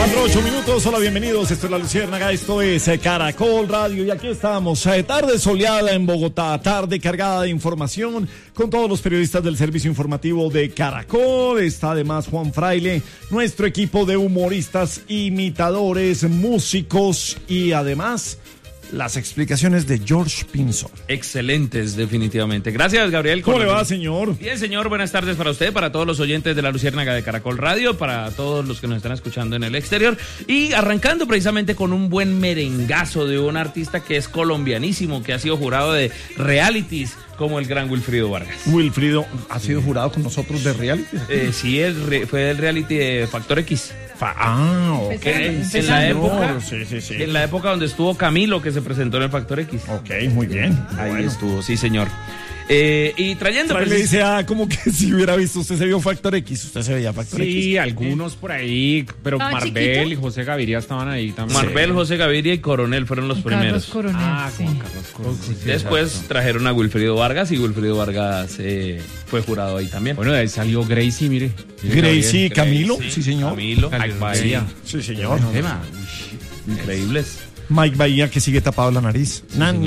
4:08 minutos, hola, bienvenidos, esto es La Luciérnaga, esto es Caracol Radio y aquí estamos, tarde soleada en Bogotá, tarde cargada de información con todos los periodistas del servicio informativo de Caracol, está además Juan Fraile, nuestro equipo de humoristas, imitadores, músicos y además las explicaciones de George Pinzón. Excelentes, definitivamente. Gracias, Gabriel. ¿Cómo le va, señor? Bien, señor. Buenas tardes para usted, para todos los oyentes de La Luciérnaga de Caracol Radio, para todos los que nos están escuchando en el exterior. Y arrancando precisamente con un buen merengazo de un artista que es colombianísimo, que ha sido jurado de realities, como el gran Wilfrido Vargas. Wilfrido ha sido jurado con nosotros de reality. Sí, fue del reality de Factor X. Ok. En la época, sí. En la época donde estuvo Camilo, que se presentó en el Factor X. Ok, muy bien. Ahí estuvo, sí, señor. Y trayendo... Le dice, como que si hubiera visto, usted se vio Factor X, usted se veía Factor X. Sí, algunos por ahí, pero Marbel chiquito. Y José Gaviria estaban ahí también. Marbel, José Gaviria y Coronel fueron los primeros. Coronel, sí. Carlos Coronel. Sí, después exacto. trajeron a Wilfrido Vargas y Wilfrido Vargas fue jurado ahí también. Bueno, de ahí salió Gracie, mire. Gracie y Camilo, sí, señor. Camilo, Mike Bahía. Sí, señor. Increíbles. Mike Bahía, que sigue tapado la nariz.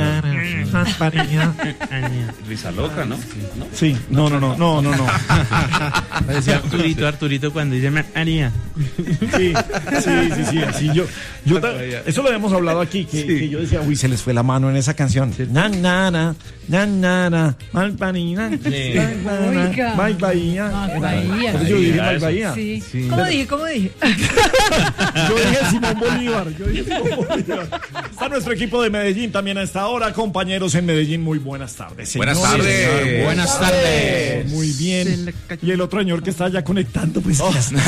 Risa loca, ¿no? Sí, no. Parecía Arturito cuando dice María. Sí. Así eso lo habíamos hablado aquí, que yo decía, uy, se les fue la mano en esa canción. Malpanina. Mike Bahía. Yo dije Mike Bahía. Sí. ¿Cómo dije? Yo dije Simón Bolívar. Está nuestro equipo de Medellín también a esta hora. Compañeros en Medellín, muy buenas tardes. Buenas tardes. Buenas tardes. Muy bien. Y el otro señor que está ya conectando, pues.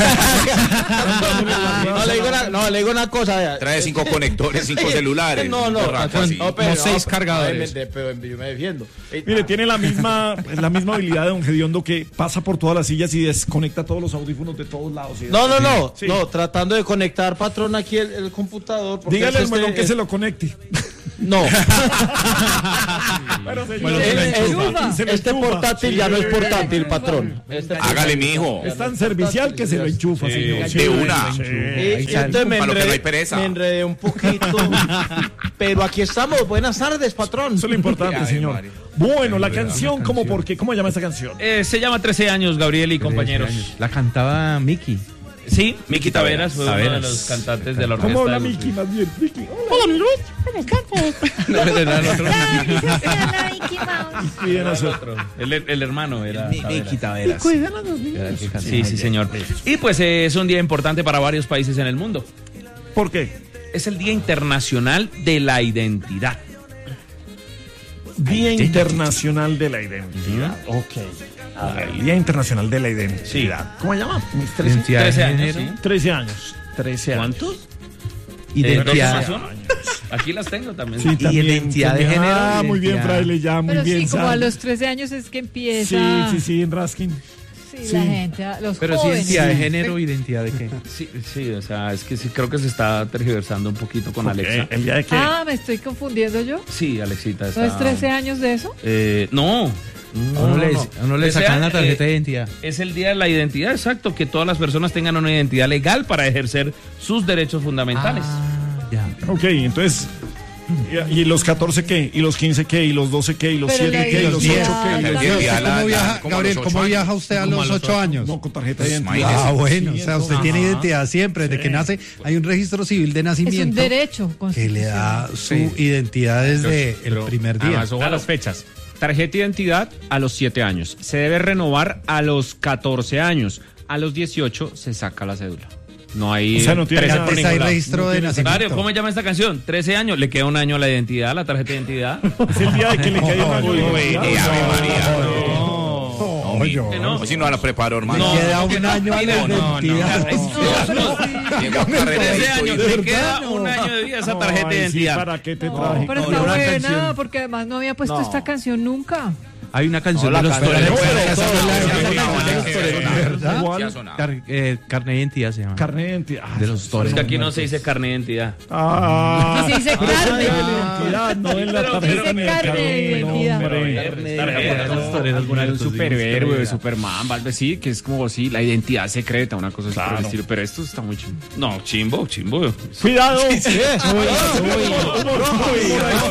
Le digo una cosa. Trae 5 conectores, 5 celulares. No, Como 6 cargadores. Pero yo me defiendo. Mire, tiene la misma habilidad de don Gediondo, que pasa por todas las sillas y desconecta todos los audífonos de todos lados. No, Sí. tratando de conectar, patrón, aquí el computador. Dígale al melón que se lo conecte. No. Bueno, señor, Este portátil ya no es portátil, patrón. Hágale, mijo. Es tan servicial que se lo enchufa, señor. De una. Entonces me Para lo que no hay pereza. enredé un poquito. Pero aquí estamos. Buenas tardes, patrón. Eso es lo importante, Ay, señor. María. Bueno, la canción, ¿cómo se llama esa canción? Se llama 13 años, Gabriel y compañeros. La cantaba Miki. Sí, Miki Taveras fue uno de los cantantes de la orquesta. ¿Cómo habla de Miki más bien? Miki. Hola, Luis, ¿cómo estás? No, era el otro. Hola, Mickey Mouse. Bien, El otro. El hermano era Miki Taveras. Cuidan a los niños. Sí, señor. Y pues es un día importante para varios países en el mundo. ¿Por qué? Es el Día Internacional de la Identidad. Día Internacional de la Identidad. Ok. El Día Internacional de la Identidad. ¿Cómo se llama? 13 años, sí. 13 años. 13 años. ¿Cuántos? Identidad. 2 más 1. Aquí las tengo también. Sí, también, identidad de género. Ah, muy bien, Fraile, ya, muy Pero bien. sí, como a Sandra. los 13 años es que empieza. Sí, en Raskin. Sí, la gente, los Pero sí, jóvenes. identidad de género, identidad de qué. Sí, o sea, es que sí, creo que se está tergiversando un poquito con Alexa. ¿El día de qué? Ah, me estoy confundiendo yo. Sí, Alexita está... ¿No es 13 años de eso? No. A uno le sacan la tarjeta de identidad. Es el Día de la Identidad, exacto, que todas las personas tengan una identidad legal para ejercer sus derechos fundamentales. Ya. Ok, entonces... ¿Y los 14 qué? ¿Y los 15 qué? ¿Y los 12 qué? ¿Y los Pero 7 qué? ¿Y los 8 qué? ¿Cómo viaja usted a los 8 años? No, con tarjeta de Pues, identidad. Ah, bueno, o sea, usted entonces- tiene identidad siempre, desde que nace. Hay un registro civil de Es un nacimiento derecho que le da su Sí. identidad desde el primer día. Además, ojo a las fechas. Tarjeta de identidad a los 7 años. Se debe renovar a los 14 años. A los 18 se saca la cédula. No hay... O sea, no tiene 13 nada. por Antes ningún hay lado. registro de Mario, nacimiento. ¿cómo se llama esta canción? 13 años, le queda un año a la identidad, la tarjeta de identidad. Es el día de que le cae un año de identidad. Ave María. No, yo. No. O si no la preparo, hermano. Me queda un año a la identidad. Tengo carrera de 13 años, estoy- le queda un año de vida esa tarjeta de Ay, sí, identidad. ¿para qué te No, traje? pero No, está una buena, canción. porque además no había puesto esta canción nunca. Hay una canción No, de la los canción toreros. ¿Cuál? Sí ha sonado. Carne de identidad se llama. Carne de identidad. De los Es toreros. que aquí no se dice carne de identidad. Ah, Sí, se dice carne. de identidad, no en la tarjeta. Dice carne de identidad. De los toreros Un muertos, superhéroe, sí, Superman, algo así, que es como si la identidad secreta, una cosa así por el Claro. estilo. Pero esto está muy chido. No, chimbo. Cuidado. ¿Qué? Humor, humor, humor.